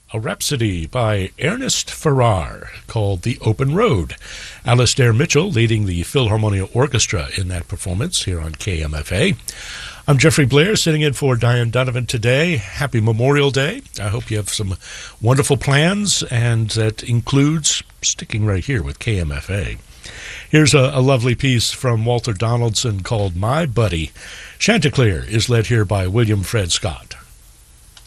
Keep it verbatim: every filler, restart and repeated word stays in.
A Rhapsody by Ernest Farrar, called The Open Road. Alastair Mitchell leading the Philharmonia Orchestra in that performance here on K M F A. I'm Jeffrey Blair, sitting in for Diane Donovan today. Happy Memorial Day. I hope you have some wonderful plans, and that includes sticking right here with K M F A. Here's a, a lovely piece from Walter Donaldson called My Buddy. Chanticleer is led here by William Fred Scott.